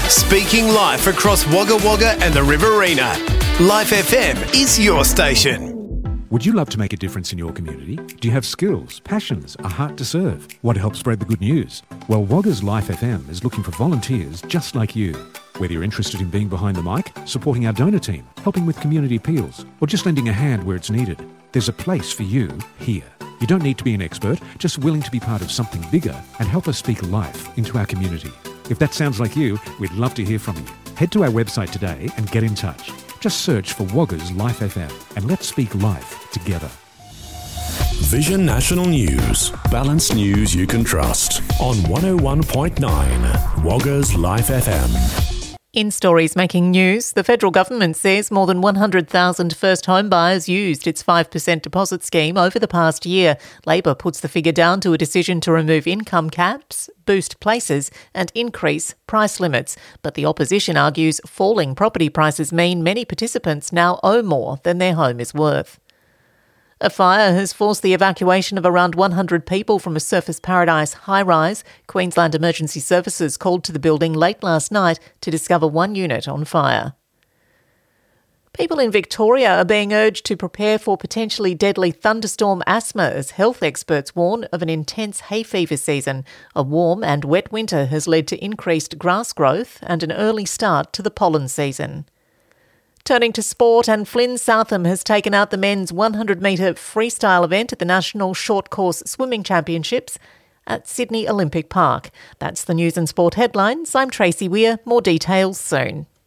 Speaking life across Wagga Wagga and the Riverina. Life FM is your station. Would you love to make a difference in your community? Do you have skills, passions, a heart to serve? Want to help spread the good news? Well, Wagga's Life FM is looking for volunteers just like you. Whether you're interested in being behind the mic, supporting our donor team, helping with community appeals, or just lending a hand where it's needed, there's a place for you here. You don't need to be an expert, just willing to be part of something bigger and help us speak life into our community. If that sounds like you, we'd love to hear from you. Head to our website today and get in touch. Just search for Wagga's Life FM and let's speak life together. Vision National News. Balanced news you can trust. On 101.9 Wagga's Life FM. In stories making news, the federal government says more than 100,000 first home buyers used its 5% deposit scheme over the past year. Labor puts the figure down to a decision to remove income caps, boost places and increase price limits. But the opposition argues falling property prices mean many participants now owe more than their home is worth. A fire has forced the evacuation of around 100 people from a Surfers Paradise high-rise. Queensland Emergency Services called to the building late last night to discover one unit on fire. People in Victoria are being urged to prepare for potentially deadly thunderstorm asthma as health experts warn of an intense hay fever season. A warm and wet winter has led to increased grass growth and an early start to the pollen season. Turning to sport, and Flynn Southam has taken out the men's 100-metre freestyle event at the National Short Course Swimming Championships at Sydney Olympic Park. That's the news and sport headlines. I'm Tracy Weir. More details soon.